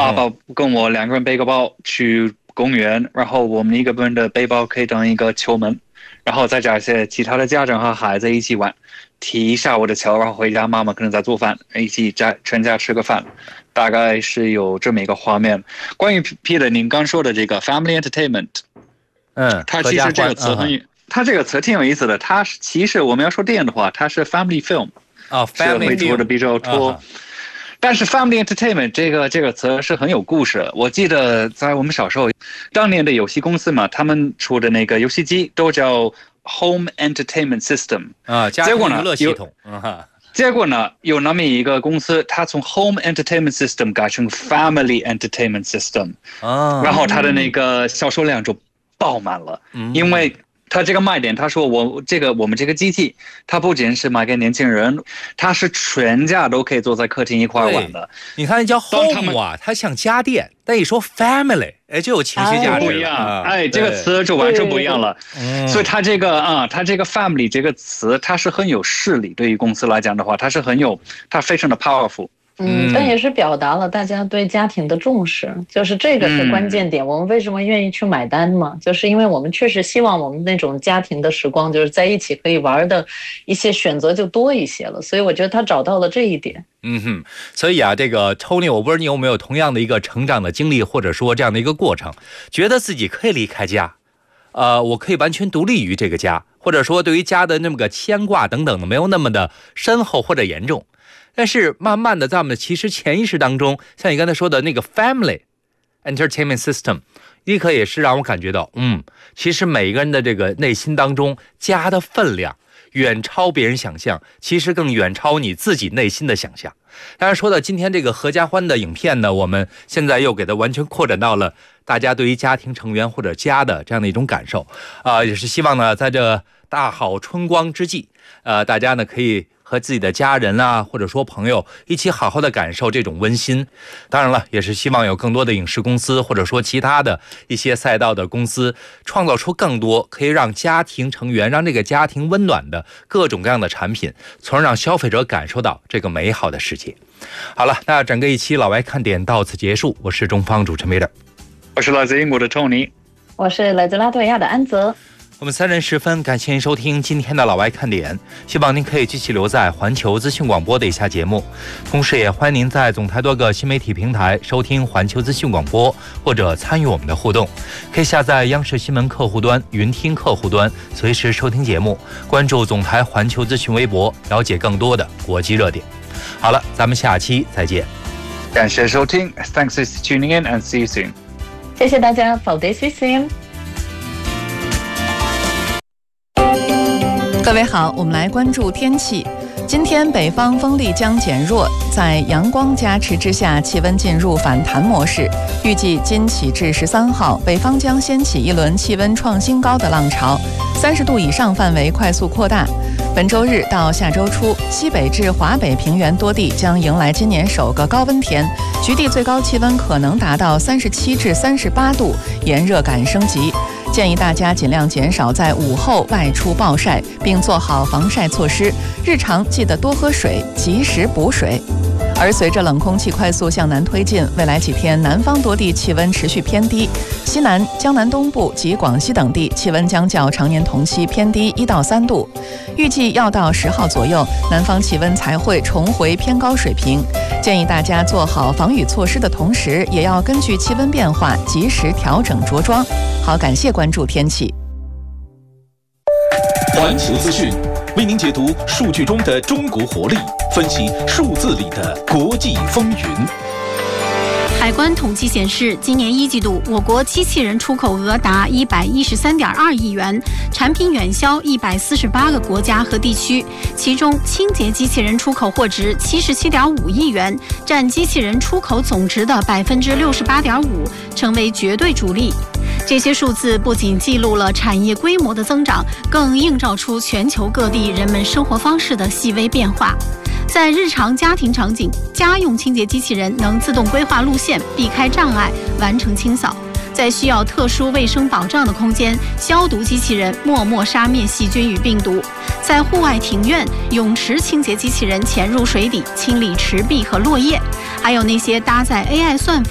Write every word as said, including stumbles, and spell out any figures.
爸爸跟我两个人背个包去公园，然后我们一个人的背包可以当一个球门，然后再加一些其他的家长和孩子一起玩，踢一下我的球，然后回家妈妈可能在做饭，一起家全家吃个饭，大概是有这么一个画面。关于 Peter 您刚说的这个 family entertainment， 嗯， 它其实这个词很、嗯、它这个词挺有意思的，它是其实我们要说电影的话，它是 family film， 哦 ，family 是会的比较多。但是 family entertainment 这个这个词是很有故事。我记得在我们小时候，当年的游戏公司嘛，他们出的那个游戏机都叫 home entertainment system 啊，家庭娱乐系统。 结果呢，有那么一个公司，它从 home entertainment system 改成 family entertainment system，、啊、然后它的那个销售量就爆满了，嗯、因为他这个卖点，他说我这个我们这个机器，它不仅是卖给年轻人，它是全家都可以坐在客厅一块玩的。 你看，叫 home 啊，它像家电，但一说 family， 哎，就有情绪价值了。 不一样，哎，这个词就完全不一样了。所以它这个啊，它这个 family 这个词，它是很有势力。对于公司来讲的话，它是很有，它非常的 powerful。 嗯，但也是表达了大家对家庭的重视，就是这个是关键点。嗯、我们为什么愿意去买单嘛？就是因为我们确实希望我们那种家庭的时光，就是在一起可以玩的一些选择就多一些了。所以我觉得他找到了这一点。 嗯哼，所以啊，这个 Tony， 我不知道你有没有同样的一个成长的经历，或者说这样的一个过程，觉得自己可以离开家，呃，我可以完全独立于这个家，或者说对于家的那么个牵挂等等的没有那么的深厚或者严重。但是慢慢的在我们的其实潜意识当中，像你刚才说的那个 family entertainment system， 立刻也是让我感觉到，嗯，其实每个人的这个内心当中，家的分量远超别人想象，其实更远超你自己内心的想象。当然说到今天这个合家欢的影片呢，我们现在又给它完全扩展到了大家对于家庭成员或者家的这样的一种感受啊、呃，也是希望呢，在这大好春光之际，呃，大家呢可以和自己的家人啊，或者说朋友一起好好的感受这种温馨。当然了，也是希望有更多的影视公司或者说其他的一些赛道的公司，创造出更多可以让家庭成员、让这个家庭温暖的各种各样的产品，从而让消费者感受到这个美好的世界。好了，那整个一期老外看点到此结束，我是中方主持人 Peter， 我是来自英国的 Tony， 我是来自拉脱维亚的安泽。 我们三人十分感谢您收听今天的老外看点，希望您可以继续留在环球资讯广播的以下节目，同时也欢迎您在总台多个新媒体平台收听环球资讯广播，或者参与我们的互动，可以下载央视新闻客户端、云听客户端，随时收听节目，关注总台环球资讯微博，了解更多的国际热点。好了，咱们下期再见。 感谢收听 ，Thanks for tuning in and see you soon。 谢谢大家 ，Paldies visiem。 各位好，我们来关注天气。今天北方风力将减弱，在阳光加持之下，气温进入反弹模式。预计今起至十三号，北方将掀起一轮气温创新高的浪潮，三十度以上范围快速扩大。本周日到下周初，西北至华北平原多地将迎来今年首个高温天，局地最高气温可能达到三十七至三十八度，炎热感升级。建议大家尽量减少在午后外出暴晒，并做好防晒措施。日常记得多喝水，及时补水。而随着冷空气快速向南推进，未来几天南方多地气温持续偏低，西南、江南东部及广西等地气温将较常年同期偏低一到三度。预计要到十号左右，南方气温才会重回偏高水平。建议大家做好防雨措施的同时，也要根据气温变化及时调整着装。好，感谢关注天气。 环球资讯为您解读数据中的中国活力，分析数字里的国际风云。 海关统计显示，今年一季度我国机器人出口额达一百一十三点二亿元，产品远销一百四十八个国家和地区，其中清洁机器人出口货值七十七点五亿元，占机器人出口总值的百分之六十八点五，成为绝对主力。这些数字不仅记录了产业规模的增长，更映照出全球各地人们生活方式的细微变化。在日常家庭场景，家用清洁机器人能自动规划路线，避开障碍，完成清扫；在需要特殊卫生保障的空间，消毒机器人默默杀灭细菌与病毒；在户外庭院，泳池清洁机器人潜入水底，清理池壁和落叶；还有那些搭载 A I 算法